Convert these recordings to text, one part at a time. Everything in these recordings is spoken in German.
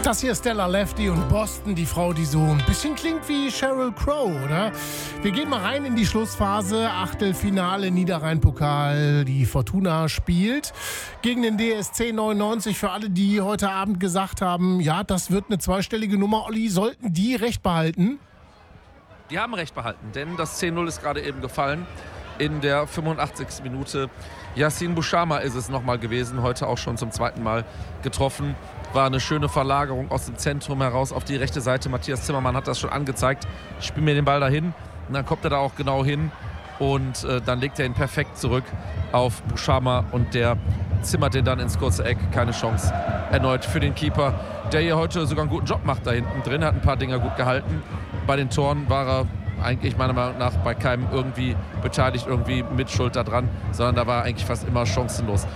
Das hier ist Stella Lefty und Boston, die Frau, die so ein bisschen klingt wie Sheryl Crow, oder? Wir gehen mal rein in die Schlussphase. Achtelfinale Niederrhein-Pokal. Die Fortuna spielt gegen den DSC 99. Für alle, die heute Abend gesagt haben, ja, das wird eine zweistellige Nummer, Olli, sollten die recht behalten? Die haben recht behalten, denn das 10-0 ist gerade eben gefallen. In der 85. Minute. Yacine Bouchama ist es nochmal gewesen, heute auch schon zum zweiten Mal getroffen. War eine schöne Verlagerung aus dem Zentrum heraus auf die rechte Seite. Matthias Zimmermann hat das schon angezeigt. Ich spiele mir den Ball dahin und dann kommt er da auch genau hin und dann legt er ihn perfekt zurück auf Bouchama und der zimmert den dann ins kurze Eck. Keine Chance erneut für den Keeper, der hier heute sogar einen guten Job macht da hinten drin. Hat ein paar Dinger gut gehalten. Bei den Toren war er eigentlich meiner Meinung nach bei keinem irgendwie beteiligt, irgendwie mit Schuld da dran, sondern da war eigentlich fast immer chancenlos.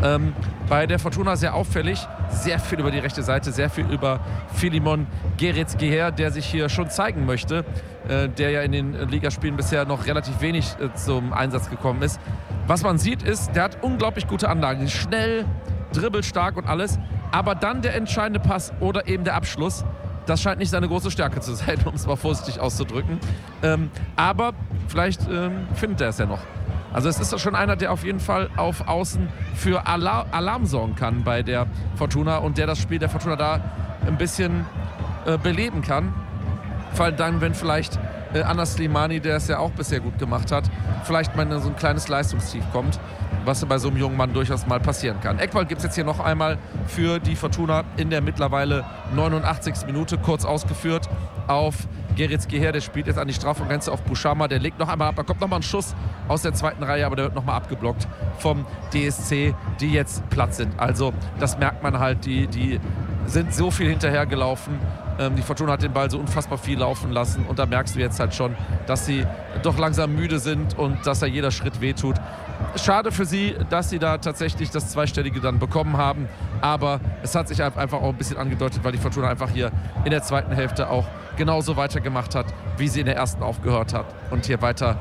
Bei der Fortuna sehr auffällig, sehr viel über die rechte Seite, sehr viel über Philimon Geretz-Geher, der sich hier schon zeigen möchte, der ja in den Ligaspielen bisher noch relativ wenig zum Einsatz gekommen ist. Was man sieht ist, der hat unglaublich gute Anlagen, schnell, dribbelstark und alles, aber dann der entscheidende Pass oder eben der Abschluss, das scheint nicht seine große Stärke zu sein, um es mal vorsichtig auszudrücken. Aber vielleicht findet er es ja noch. Also es ist schon einer, der auf jeden Fall auf Außen für Alarm sorgen kann bei der Fortuna und der das Spiel der Fortuna da ein bisschen beleben kann. Vor allem dann, wenn vielleicht Anas Slimani, der es ja auch bisher gut gemacht hat, vielleicht mal in so ein kleines Leistungstief kommt, was bei so einem jungen Mann durchaus mal passieren kann. Eckball gibt es jetzt hier noch einmal für die Fortuna in der mittlerweile 89. Minute, kurz ausgeführt auf Geretz-Geher, der spielt jetzt an die Strafraumgrenze auf Bouchama, der legt noch einmal ab, da kommt nochmal ein Schuss aus der zweiten Reihe, aber der wird nochmal abgeblockt vom DSC, die jetzt platt sind. Also das merkt man halt, die sind so viel hinterhergelaufen. Die Fortuna hat den Ball so unfassbar viel laufen lassen und da merkst du jetzt halt schon, dass sie doch langsam müde sind und dass da jeder Schritt wehtut. Schade für sie, dass sie da tatsächlich das Zweistellige dann bekommen haben, aber es hat sich einfach auch ein bisschen angedeutet, weil die Fortuna einfach hier in der zweiten Hälfte auch genauso weitergemacht hat, wie sie in der ersten aufgehört hat und hier weiter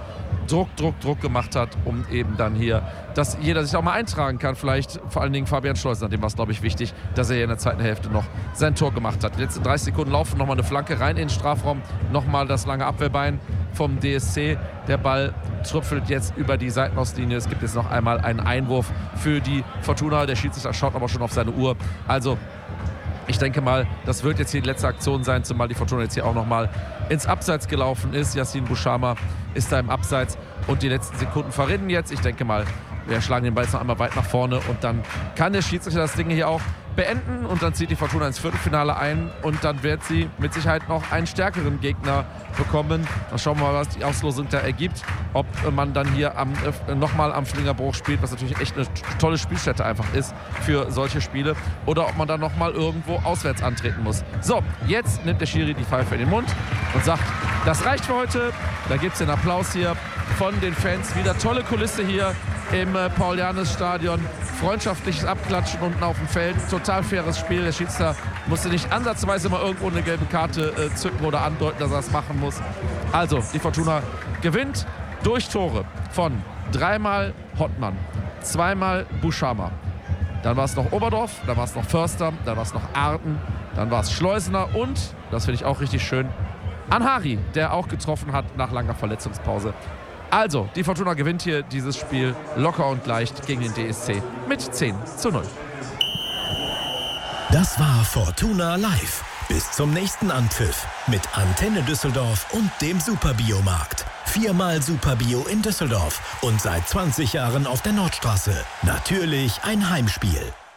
Druck gemacht hat, um eben dann hier, dass jeder sich auch mal eintragen kann, vielleicht vor allen Dingen Fabian Schleusener, dem war es, glaube ich, wichtig, dass er hier in der zweiten Hälfte noch sein Tor gemacht hat. Die letzten 30 Sekunden laufen, nochmal eine Flanke rein in den Strafraum, nochmal das lange Abwehrbein vom DSC. Der Ball tröpfelt jetzt über die Seitenauslinie. Es gibt jetzt noch einmal einen Einwurf für die Fortuna. Der Schiedsrichter schaut aber schon auf seine Uhr. Also ich denke mal, das wird jetzt hier die letzte Aktion sein, zumal die Fortuna jetzt hier auch nochmal ins Abseits gelaufen ist. Yacine Bouchama ist da im Abseits und die letzten Sekunden verrinnen jetzt. Ich denke mal, wir schlagen den Ball jetzt noch einmal weit nach vorne und dann kann der Schiedsrichter das Ding hier auch beenden und dann zieht die Fortuna ins Viertelfinale ein und dann wird sie mit Sicherheit noch einen stärkeren Gegner bekommen. Dann schauen wir mal, was die Auslosung da ergibt. Ob man dann hier nochmal am Schlingerbruch spielt, was natürlich echt eine tolle Spielstätte einfach ist für solche Spiele, oder ob man dann nochmal irgendwo auswärts antreten muss. So, jetzt nimmt der Schiri die Pfeife in den Mund und sagt, das reicht für heute. Da gibt es den Applaus hier von den Fans. Wieder tolle Kulisse hier im Paul-Jannes-Stadion. Freundschaftliches Abklatschen unten auf dem Feld. Total faires Spiel. Der Schiedsrichter musste nicht ansatzweise mal irgendwo eine gelbe Karte zücken oder andeuten, dass er das machen muss. Also, die Fortuna gewinnt durch Tore von dreimal Hottmann, zweimal Bouchama. Dann war es noch Oberdorf, dann war es noch Förster, dann war es noch Arten, dann war es Schleusener und, das finde ich auch richtig schön, Anhari, der auch getroffen hat nach langer Verletzungspause. Also, die Fortuna gewinnt hier dieses Spiel locker und leicht gegen den DSC mit 10:0. Das war Fortuna Live. Bis zum nächsten Anpfiff mit Antenne Düsseldorf und dem Superbiomarkt. 4-mal Superbio in Düsseldorf und seit 20 Jahren auf der Nordstraße. Natürlich ein Heimspiel.